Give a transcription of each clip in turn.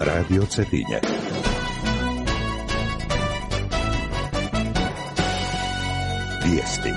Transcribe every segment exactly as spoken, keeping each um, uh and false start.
Radio Cetinje. Vijesti.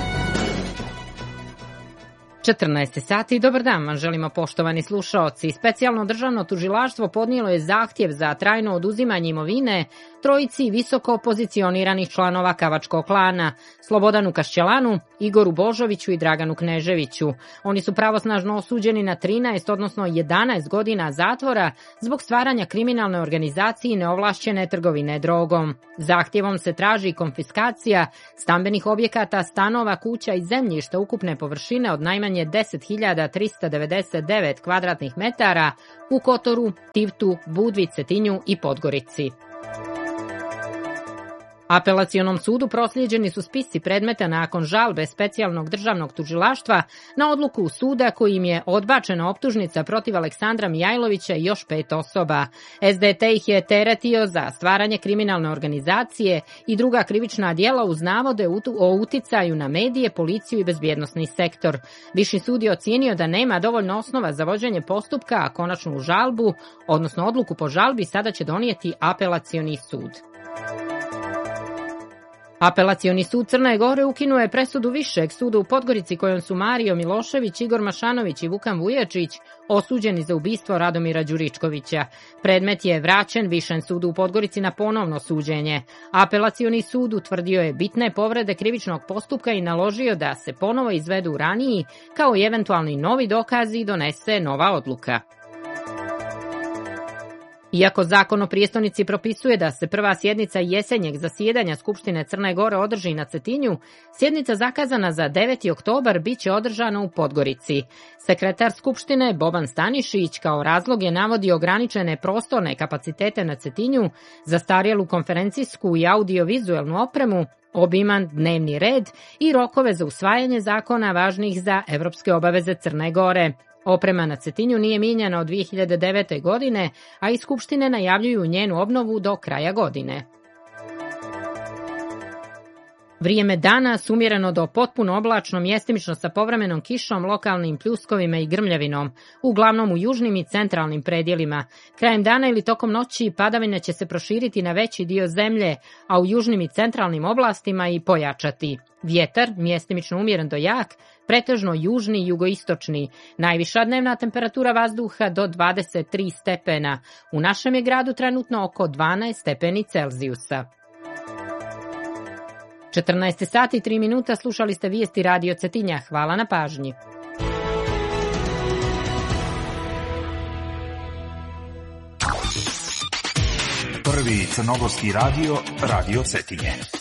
četrnaest sati, dobar dan vam želimo poštovani slušaoci. Specijalno državno tužilaštvo podnijelo je zahtjev za trajno oduzimanje imovine trojici visoko pozicioniranih članova Kavačkog klana, Slobodanu Kašćelanu, Igoru Božoviću i Draganu Kneževiću. Oni su pravosnažno osuđeni na trinaest, odnosno jedanaest godina zatvora zbog stvaranja kriminalne organizacije i neovlašćene trgovine drogom. Zahtjevom se traži konfiskacija stambenih objekata, stanova, kuća i zemljišta ukupne površine od najmanje deset hiljada trista devedeset devet kvadratnih metara u Kotoru, Tivtu, Budvi, Cetinju i Podgorici. Apelacionom sudu proslijeđeni su spisi predmeta nakon žalbe specijalnog državnog tužilaštva na odluku suda kojim je odbačena optužnica protiv Aleksandra Mijajlovića i još pet osoba. S D T ih je teretio za stvaranje kriminalne organizacije i druga krivična djela uz navode o uticaju na medije, policiju i bezbjednosni sektor. Viši sud je ocijenio da nema dovoljno osnova za vođenje postupka, a konačnu žalbu, odnosno odluku po žalbi, sada će donijeti apelacioni sud. Apelacioni sud Crne Gore ukinuo je presudu Višeg suda u Podgorici kojom su Mario Milošević, Igor Mašanović i Vukan Vujačić osuđeni za ubistvo Radomira Đuričkovića. Predmet je vraćen Višem sudu u Podgorici na ponovno suđenje. Apelacioni sud utvrdio je bitne povrede krivičnog postupka i naložio da se ponovo izvedu raniji kao i eventualni novi dokazi i donese nova odluka. Iako zakon o prijestolnici propisuje da se prva sjednica jesenjeg zasjedanja Skupštine Crne Gore održi na Cetinju, sjednica zakazana za deveti oktobar bit će održana u Podgorici. Sekretar Skupštine Boban Stanišić kao razlog je navodio ograničene prostorne kapacitete na Cetinju, zastarjelu konferencijsku i audiovizualnu opremu, obiman dnevni red i rokove za usvajanje zakona važnih za evropske obaveze Crne Gore. Oprema na Cetinju nije mijenjana od dvije hiljade devete. godine, a iz Skupštine najavljuju njenu obnovu do kraja godine. Vrijeme danas umjereno do potpuno oblačno, mjestimično sa povremenom kišom, lokalnim pljuskovima i grmljavinom, uglavnom u južnim i centralnim predjelima. Krajem dana ili tokom noći padavine će se proširiti na veći dio zemlje, a u južnim i centralnim oblastima i pojačati. Vjetar, mjestimično umjeren do jak, pretežno južni i jugoistočni. Najviša dnevna temperatura vazduha do dvadeset tri stepena. U našem je gradu trenutno oko dvanaest stepeni Celzijusa. četrnaest sati i tri minuta, slušali ste vijesti Radio Cetinja. Hvala na pažnji. Prvi crnogorski radio, Radio Cetinje.